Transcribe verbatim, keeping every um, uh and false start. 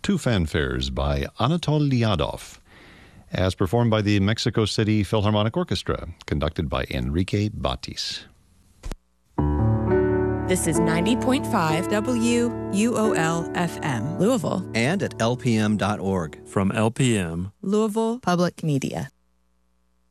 two fanfares by Anatol Liadov, as performed by the Mexico City Philharmonic Orchestra, conducted by Enrique Batis. This is ninety point five W U O L F M, Louisville. And at L P M dot org. From L P M, Louisville Public Media.